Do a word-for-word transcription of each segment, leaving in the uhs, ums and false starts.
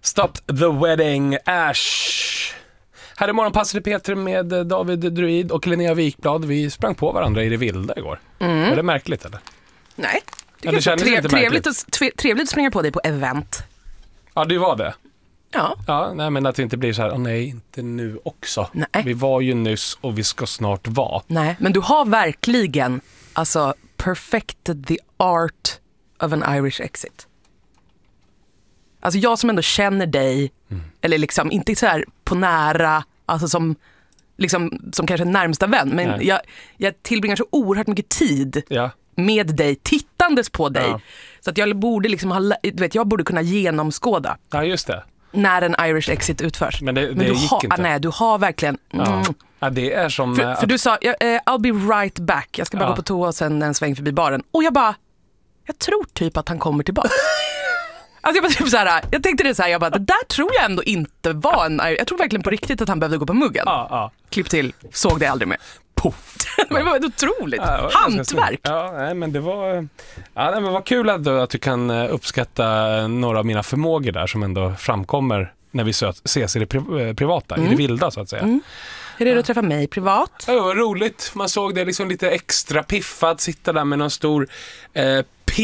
Stop the wedding, Ash. Här är morgonpasset i P tre med David Druid och Linnea Wikblad. Vi sprang på varandra i det vilda igår. Mm. Var det märkligt eller? Nej, det, ja, det kändes trev, inte trevligt, att, trevligt att springa på dig på event. Ja, det var det. Ja. Ja, nej, men att det inte blir så här, oh, nej, inte nu också. Nej. Vi var ju nyss och vi ska snart vara. Nej, men du har verkligen alltså perfected the art of an Irish exit. Alltså jag som ändå känner dig, mm. eller liksom inte så här på nära, alltså som, liksom, som kanske närmsta vän, men jag, jag tillbringar så oerhört mycket tid ja. med dig, tittandes på dig. Ja. Så att jag borde liksom ha, du vet, jag borde kunna genomskåda. Ja, just det. När en Irish exit utförs. Men det, det men du gick ha, inte. Nej, du har verkligen... Mm. Ja. Ja, det är som... För, för att... du sa, I'll be right back. Jag ska bara ja. gå på toa och sen en sväng förbi baren. Och jag bara, jag tror typ att han kommer tillbaka. Alltså jag, bara, typ så här, jag tänkte det så här, jag bara, det där tror jag ändå inte var en... Jag tror verkligen på riktigt att han behövde gå på muggen. Ja, ja. Klipp till, såg det aldrig mer. Puff. Men det var otroligt. Ja, hantverk. Ja, nej, men det var... Ja, nej, men vad kul att du, att du kan uppskatta några av mina förmågor där som ändå framkommer när vi ses i det pri- privata, mm. i det vilda så att säga. Mm. Är det att träffa mig privat? Ja, det var roligt. Man såg det liksom lite extra piffad, sitta där med någon stor eh,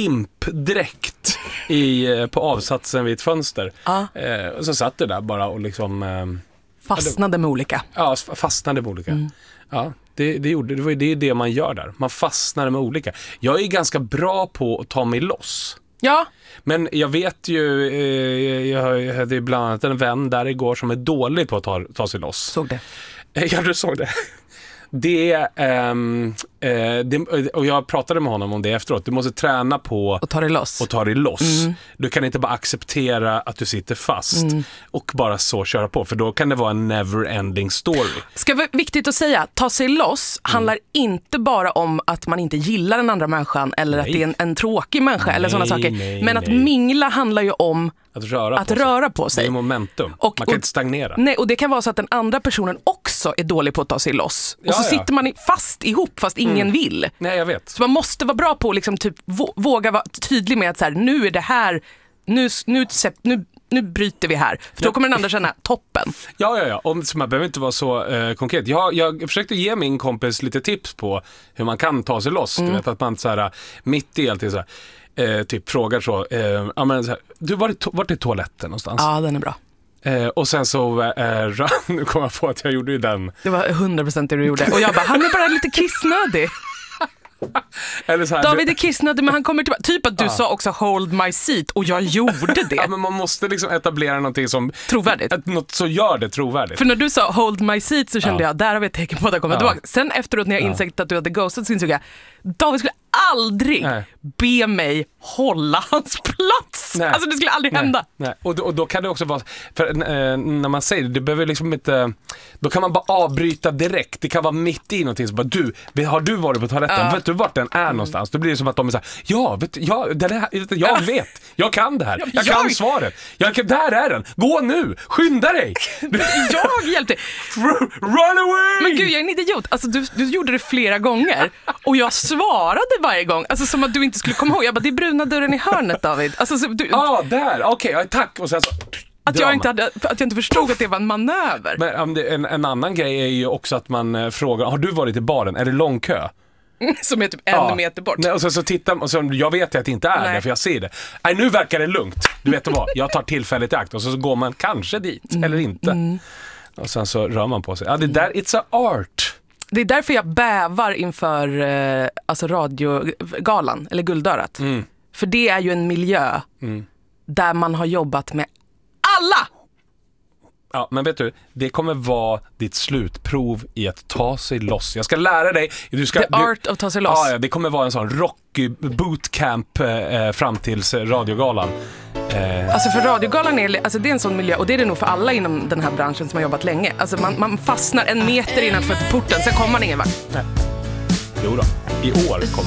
pimpdräkt i, eh, på avsatsen vid ett fönster. Ah. Eh, och så satt det där bara och liksom... Eh, fastnade med olika. Ja, fastnade med olika. Mm. Ja, det, det, gjorde, det var ju det, det man gör där. Man fastnar med olika. Jag är ganska bra på att ta mig loss. Ja. Men jag vet ju, eh, jag hade bland annat en vän där igår som är dålig på att ta, ta sig loss. Såg det. Ja, du såg det. Det, um, eh, det, och jag pratade med honom om det efteråt. Du måste träna på och ta dig loss. Och ta dig loss. Mm. Du kan inte bara acceptera att du sitter fast mm. och bara så köra på. För då kan det vara en never-ending story. Ska vara viktigt att säga, ta sig loss mm. handlar inte bara om att man inte gillar den andra människan eller nej. att det är en, en tråkig människa nej, eller sådana saker. Nej, Men nej. att mingla handlar ju om att röra, att på, röra sig. på sig. Det är momentum. Och, man kan och, inte stagnera. Nej, och det kan vara så att den andra personen också är dålig på att ta sig loss. Och ja, så ja. sitter man fast ihop fast ingen mm. vill. Nej, jag vet. Så man måste vara bra på att liksom typ våga vara tydlig med att så här, nu är det här, nu, nu, nu, nu bryter vi här. För då kommer den andra känna toppen. Ja, ja, ja. Och man behöver inte vara så eh, konkret. Jag, jag försökte ge min kompis lite tips på hur man kan ta sig loss. Mm. Du vet att man så här, mitt i alltid så här, Eh, typ frågar så, eh, ja, men så här, du var to- vart är toaletten någonstans? Ja, den är bra. Eh, och sen så eh, nu kom jag på att jag gjorde ju den. Det var hundra procent det du gjorde. Och jag bara, han är bara lite kissnödig. Eller så här, David du... är kissnödig men han kommer tillbaka. Typ att du ja. sa också hold my seat och jag gjorde det. Ja, men man måste liksom etablera någonting som trovärdigt. Att något så gör det trovärdigt. För när du sa hold my seat så kände ja. jag, där har vi ett tecken på att jag kommer ja. tillbaka. Sen efteråt när jag ja. insåg att du hade ghostat så insåg jag, David skulle aldrig Nej. be mig hålla hans plats. Nej. Alltså det skulle aldrig Nej. hända. Nej. Och, då, och då kan det också vara, för eh, när man säger det, det behöver liksom inte, då kan man bara avbryta direkt. Det kan vara mitt i någonting så bara, du, har du varit på toaletten? Ja. Vet du vart den är mm. någonstans? Då blir det som att de är så här, ja, vet, ja den är, jag ja. vet, jag kan det här. Jag, jag kan svaret. Jag, där är den. Gå nu, skynda dig. Jag hjälpte. Run away! Men gud, jag är en idiot. Alltså du, du gjorde det flera gånger och jag svarade varje gång. Alltså som att du inte skulle komma ihåg. Jag bara, det är bruna dörren i hörnet, David. Alltså, så, du, ah, där. Okej, okay, tack. Och sen så... Att jag, inte hade, att jag inte förstod Puff. att det var en manöver. Men um, det, en, en annan grej är ju också att man uh, frågar, har du varit i baren? Är det lång kö? Som är typ en ja. meter bort. Nej, och så, så tittar och så, jag vet att det inte är Nej. det, för jag ser det. Nej, nu verkar det lugnt. Du vet vad, jag tar tillfället i akt. Och så, så går man kanske dit, mm. eller inte. Mm. Och sen så rör man på sig. Ja, det där, it's a art. Det är därför jag bävar inför eh, alltså radiogalan, eller Guldörat. Mm. För det är ju en miljö mm. där man har jobbat med alla. Ja, men vet du, det kommer vara ditt slutprov i att ta sig loss. Jag ska lära dig. Du ska, The du, art of ta sig loss. Ja, det kommer vara en sån rocky bootcamp eh, fram tills radiogalan. Eh. Alltså för radiogalan är, alltså det är en sån miljö, och det är det nog för alla inom den här branschen som har jobbat länge. Alltså man, man fastnar en meter innanför porten, sen kommer man ingen vart. Nej. Jo då, i år kommer